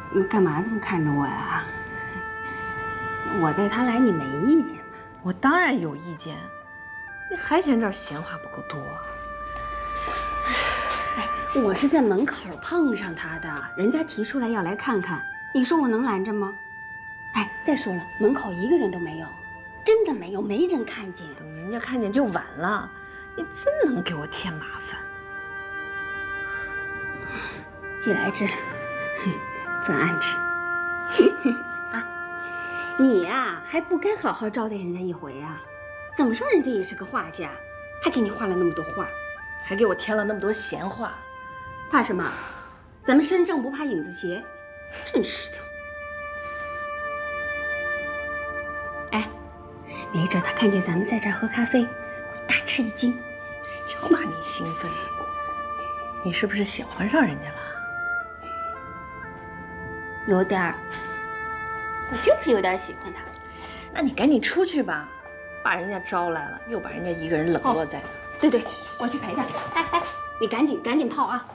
你干嘛这么看着我呀？我带他来，你没意见吧？ 我当然有意见，你还嫌这儿闲话不够多啊？ 哎，我是在门口碰上他的，人家提出来要来看看，你说我能拦着吗？哎，再说了，门口一个人都没有，真的没有，没人看见。 等人家看见就晚了，你真能给我添麻烦。 既来之，则安之。啊，你呀，还不该好好招待人家一回啊？怎么说人家也是个画家，还给你画了那么多画， 还给我添了那么多闲话， 怕什么？咱们身正不怕影子斜，真是的。哎，没准他看见咱们在这儿喝咖啡，会大吃一惊。 瞧把你兴奋的，你是不是喜欢上人家了？ 有点儿，我就是有点喜欢他。 那你赶紧出去吧，把人家招来了，又把人家一个人冷落在那。 对对，我去陪他。哎，你赶紧泡啊！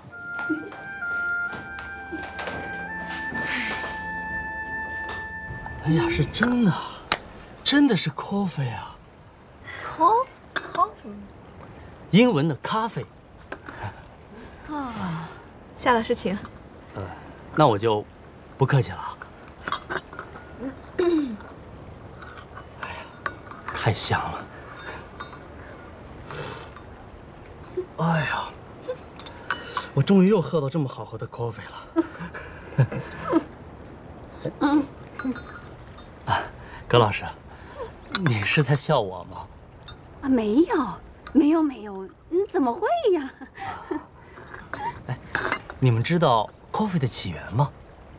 哎呀，是真的，真的是 coffee 啊！ coffee 英文的咖啡。 啊，夏老师请。 那我就不客气了啊。哎呀，太香了！哎呀，我终于又喝到这么好喝的 coffee 了。葛老师，你是在笑我吗？ 啊，没有，怎么会呀？ 哎，你们知道 coffee 的起源吗？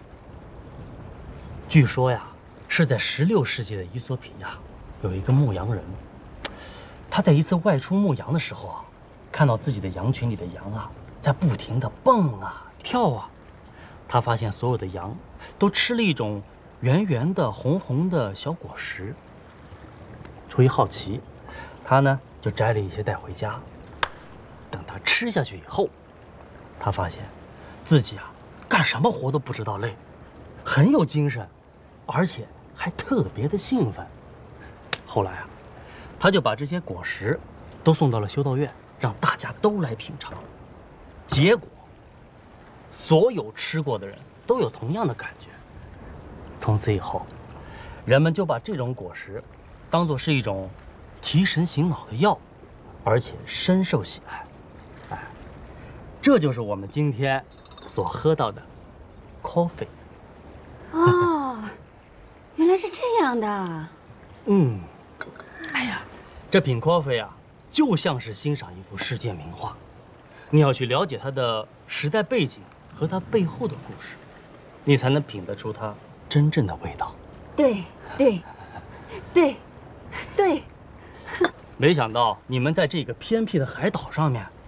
据说呀，是在16世纪的伊索比亚，有一个牧羊人，他在一次外出牧羊的时候啊，看到自己的羊群里的羊啊，在不停地蹦啊跳啊，他发现所有的羊都吃了一种圆圆的红红的小果实。出于好奇，他呢就摘了一些带回家。等他吃下去以后，他发现自己啊干什么活都不知道累，很有精神，而且还特别的兴奋。后来啊，他就把这些果实都送到了修道院，让大家都来品尝。结果，所有吃过的人都有同样的感觉。从此以后，人们就把这种果实当作是一种提神醒脑的药，而且深受喜爱。哎，这就是我们今天所喝到的 coffee。 哦，原来是这样的。 哎呀，这品 coffee 啊，就像是欣赏一幅世界名画，你要去了解它的时代背景和它背后的故事，你才能品得出它真正的味道。 对。 没想到你们在这个偏僻的海岛上面